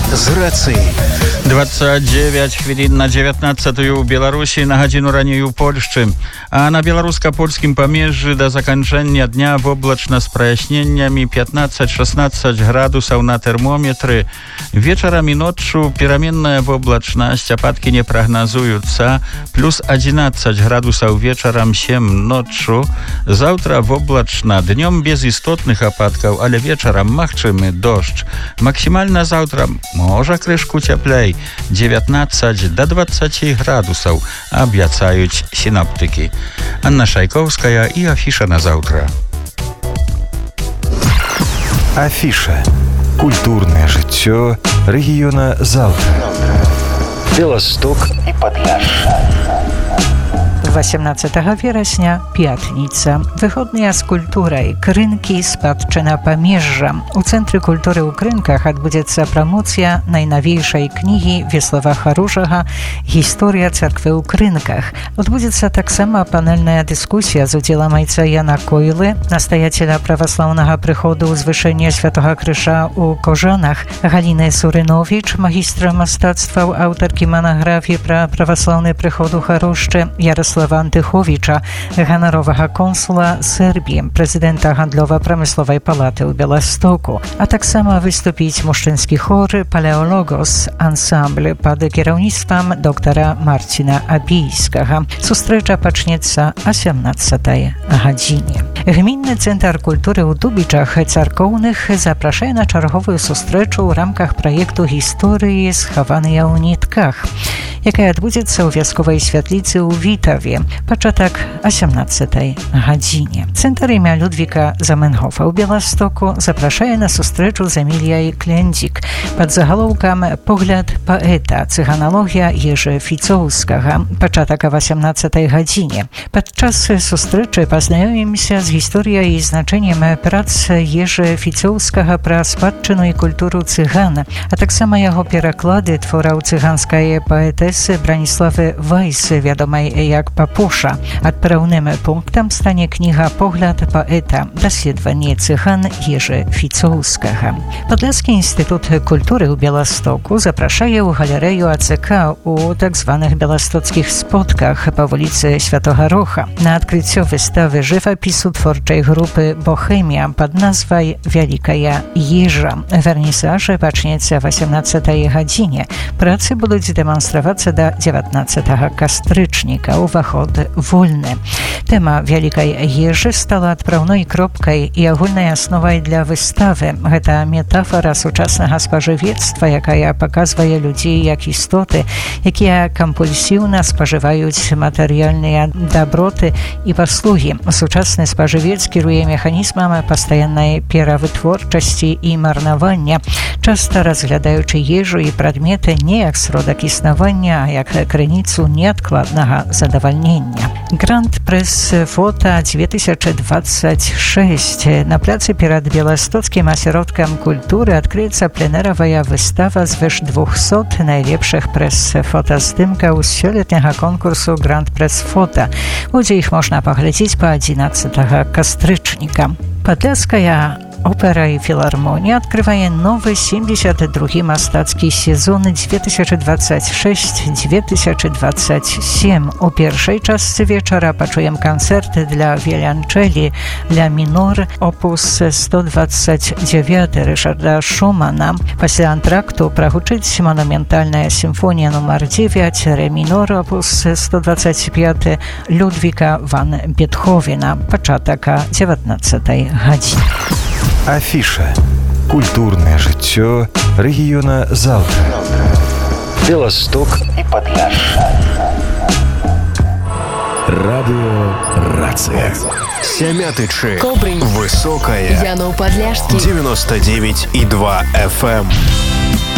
з рацыі. 29 хвілін на 19-ю ў Беларусі, на гадзіну раней у Польшчы. А на беларуска-польскім памежжы да заканчэння дня воблачна з праясненнямі 15-16 градусаў на тэрмометры. Вечарам і ноччу пераменная воблачнасць, ападкі не прагназуюцца. Плюс 11 градусаў вечарам, 7 ноччу. Заўтра воблачна, днём без істотных ападкаў, але вечарам магчымы дождж. Максімальна заўтра можа крышку цяплей, 19 до 20 градусаў, абяцаюць сіноптыкі. Анна Шайкоўская і афіша на заўтра. Афіша. Культурнае жыццё рэгіёна заўтра. Беласток і Падляшша. 18 верасня, пятніца. Выходныя з культурай. Крынкі, спадчына памежжа. У Цэнтры культуры ў Крынках адбудзецца прамоцыя найнавейшай кнігі Веслава Харужага «Гісторыя царквы ў Крынках». Адбудзецца таксама панельная дыскусія з удзелам айца Яна Койлы, настаяцеля праваслаўнага прыходу ўзвышэння Святога Крыжа ў Кожанах, Галіны Сурыновіч, магістра мастацтваў, аўтаркі манаграфіі пра праваслаўны прыход у Харушчы, Ярослава Антыховіча, ганаровага консула Сербіі, прэзідэнта гандлёва-прамысловай палаты ў Беластоку, а таксама выступіць мужчынскі хор «Палеологос» ансамбль пад кіраўніцтвам доктара Марціна Абійскага. Сустрэча пачнецца о 17 гадзіне. Гмінны цэнтр культуры ў Дубічах царкоўных запрашае на чарговую сустрэчу ў рамках праекту «Гісторыі, схаваныя ў нітках», якая адбудзецца ў вясковай святліцы ў Вітаве. Пачатак о 17 гадзіне. Цэнтр імя Людвіка Заменгофа ў Беластоку запрашае на сустрэчу з Эміліяй Клендзік пад загалоўкам «Погляд паэта. Цыганалогія Ежы Фіцоўскага». Пачатак о 18 гадзіне. Падчас сустрэчы пазнаёмімся з гісторыяй і значэннем прац Ежы Фіцоўскага пра спадчыну і культуру цыган, а таксама яго пераклады твораў цыганскай паэтэсы Браніславы Вайс, вядомай як Папуша. Адпраўным пунктам стане кніга «Погляд паэта. Даследаванне цыган Ежы Фіцоўскага». Падляскі інстытут культуры ў Беластоку запрашае ў галерэю АЦК у так званых беластоцкіх спотках па вуліцы Святога Роха на адкрыццё выставы жывапісу творчай групы «Бохемія» пад назвай «Вялікая ежа». Вернісаж пачнецца 18 гадзіне. Працы будуць дэманстравацца да 19 кастрычніка. Уваход вольны. Тэма «Вялікай ежы» стала адпраўной кропкай і агульнай асновай для выставы. Гэта метафара сучаснага спажывецтва, якая паказвае людзей як істоты, якія кампульсіўна спажываюць матэрыяльныя даброты і паслугі. Сучасны спажывец кіруе механізмам пастаяннай перавытворчасці і марнавання, часта разглядаючы ежу і прадметы не як сродак існавання, а як крыніцу неадкладнага задавальнення. Гранд-прэс-фота 2026. На пляцы перад Беластоцкім асяродкам культуры адкрыецца пленэравая выстава звыш 200 найлепшых прэс-фотаздымкаў з сёлетняга конкурсу Гранд-прэс-фота. Будзе іх можна паглядзець па 11 кастрычніка. Падляская Опера і філармонія адкрывае новы 72-гі мастацкі сезон 2026-2027. У першай частцы вечара пачуем канцэрты для віяланчэлі, ля мінор, опус 129 Рышарда Шумана. Пасля антракту прагучыць манументальная сімфонія нумар 9, ре мінор, опус 125 Людвіка ван Бетховена. Пачатак о 19 гадзіне. Афіша. Культурнае жыццё рэгіёна заўтра. Беласток і Падляшша. Радыё «Рацыя». Сямятычы. Кобрынь. Высокая. Яно Падляшскі. 99,2 FM.